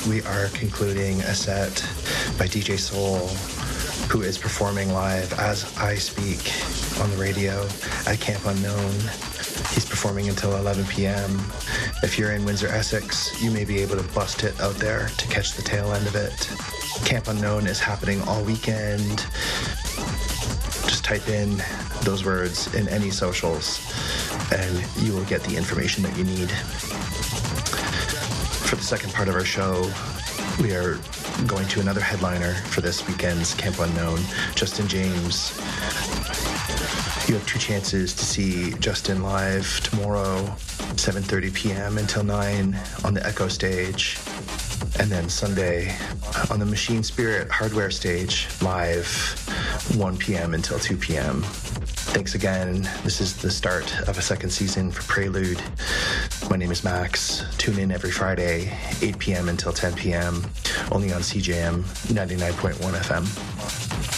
we are concluding a set by DJ Soul, who is performing live as I speak on the radio at Camp Unknown. He's performing until 11 p.m. If you're in Windsor, Essex, you may be able to bust it out there to catch the tail end of it. Camp Unknown is happening all weekend. Just type in those words in any socials and you will get the information that you need. For the second part of our show, we are going to another headliner for this weekend's Camp Unknown, Justin James. You have two chances to see Justin live tomorrow, 7:30 p.m. until 9 on the Echo stage, and then Sunday on the Machine Spirit Hardware stage, live 1 p.m. until 2 p.m. Thanks again. This is the start of a second season for Prelude. My name is Max. Tune in every Friday, 8 p.m. until 10 p.m., only on CJM 99.1 FM.